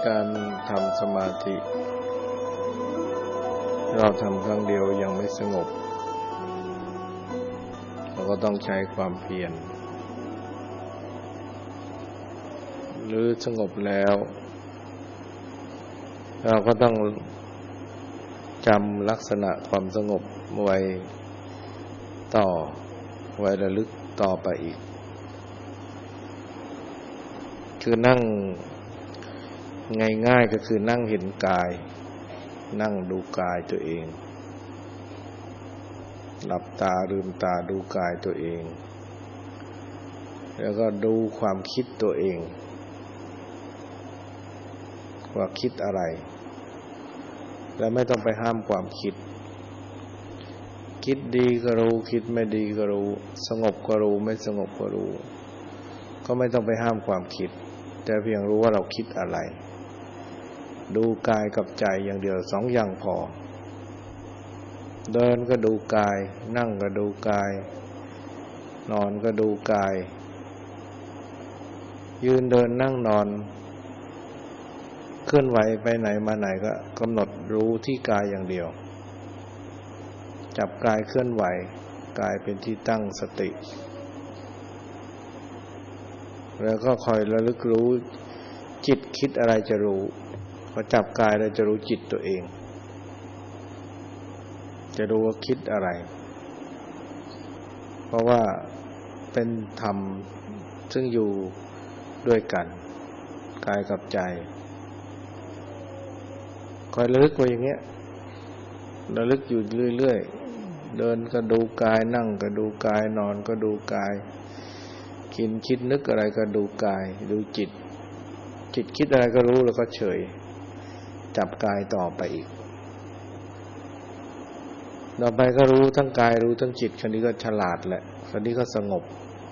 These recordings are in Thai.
การทำสมาธิเราทำครั้งเดียวยังไม่สงบเราก็ต้องใช้ความเพียรหรือสงบแล้วเราก็ต้องจำลักษณะความสงบไว้ต่อไว้ระลึกต่อไปอีกคือนั่งง่ายๆก็คือนั่งเห็นกายนั่งดูกายตัวเองหลับตาลืมตาดูกายตัวเองแล้วก็ดูความคิดตัวเองว่าคิดอะไรแล้วไม่ต้องไปห้ามความคิดคิดดีก็รู้คิดไม่ดีก็รู้สงบก็รู้ไม่สงบก็รู้ก็ไม่ต้องไปห้ามความคิดแต่เพียงรู้ว่าเราคิดอะไรดูกายกับใจอย่างเดียวสองอย่างพอเดินก็ดูกายนั่งก็ดูกายนอนก็ดูกายยืนเดินนั่งนอนเคลื่อนไหวไปไหนมาไหนก็กำหนดรู้ที่กายอย่างเดียวจับกายเคลื่อนไหวกายเป็นที่ตั้งสติแล้วก็คอยระลึกรู้จิตคิดอะไรจะรู้พอจับกายแล้วจะรู้จิตตัวเองจะรู้ว่าคิดอะไรเพราะว่าเป็นธรรมซึ่งอยู่ด้วยกันกายกับใจคอยระลึกไว้อย่างเงี้ยระลึกอยู่เรื่อยๆเดินก็ดูกายนั่งก็ดูกายนอนก็ดูกายกินคิดนึกอะไรก็ดูกายดูจิตคิดอะไรก็รู้แล้วก็เฉยจับกายต่อไปอีกต่อไปก็รู้ทั้งกายรู้ทั้งจิตคราวนี้ก็ฉลาดแหละคราวนี้ก็สงบ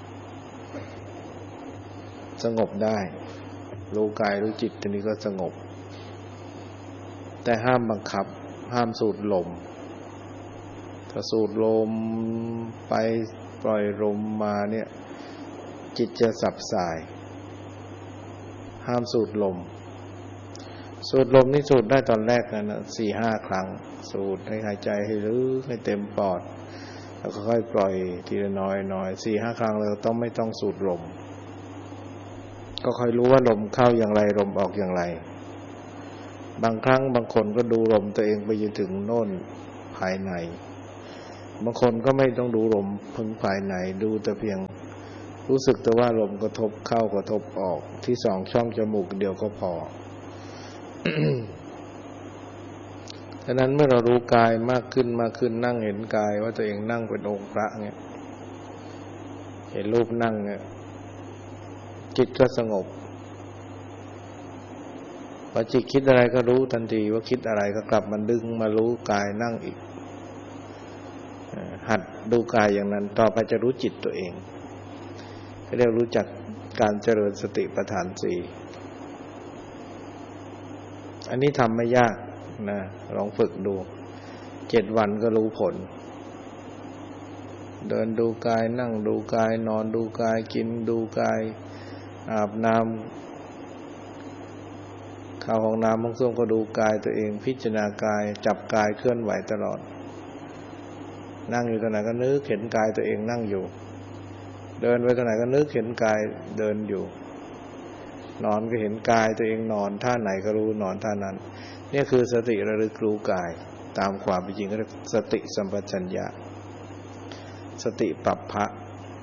ได้รู้กายรู้จิตคราวนี้ก็สงบแต่ห้ามบังคับห้ามสูดลมถ้าสูดลมไปปล่อยลมมาเนี่ยจิตจะสับสายห้ามสูดลมนี่สูดได้ตอนแรกนะ 4-5 ครั้งสูดให้หายใจให้ลึกให้เต็มปอดแล้วค่อยๆปล่อยทีละน้อย 4-5 ครั้งแล้วไม่ต้องสูดลมก็ค่อยรู้ว่าลมเข้าอย่างไรลมออกอย่างไรบางครั้งบางคนก็ดูลมตัวเองไปจนถึงโน่นภายในบางคนก็ไม่ต้องดูลมพึงภายในดูแต่เพียงรู้สึกแต่ว่าลมกระทบเข้ากระทบออกที่2 ช่องจมูกเดียวก็พอ ฉะนั้นเมื่อเรารู้กายมากขึ้นนั่งเห็นกายว่าตัวเองนั่งเป็นองค์พระเงี้ยเห็นรูปนั่งเนี่ยจิตก็สงบพอจิตคิดอะไรก็รู้ทันทีว่าคิดอะไรก็กลับมาดึงมารู้กายนั่งอีกหัดดูกายอย่างนั้นต่อไปจะรู้จิตตัวเองให้ได้รู้จักการเจริญสติปัฏฐาน4อันนี้ทำไม่ยากนะลองฝึกดู7 วันก็รู้ผลเดินดูกายนั่งดูกายนอนดูกายกินดูกายอาบน้ำเข้าห้องน้ำห้องส้วมก็ดูกายตัวเองพิจารณากายจับกายเคลื่อนไหวตลอดนั่งอยู่ตรงไหนก็นึกเห็นกายตัวเองนั่งอยู่เดินไปตรงไหนก็นึกเห็นกายเดินอยู่นอนก็เห็นกายตัวเองนอนท่าไหนก็รู้นอนท่านั้นนี่คือสติระลึกรู้กายตามความเป็นจริงก็เรียกสติสัมปชัญญะสติปัปพะ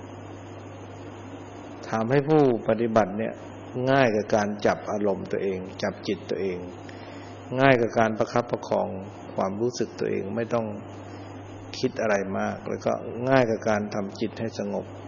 ทำให้ผู้ปฏิบัติเนี่ยง่ายกับการจับอารมณ์ตัวเองจับจิตตัวเองง่ายกับการประคับประคองความรู้สึกตัวเองไม่ต้องคิดอะไรมากแล้วก็ง่ายกับการทำจิตให้สงบ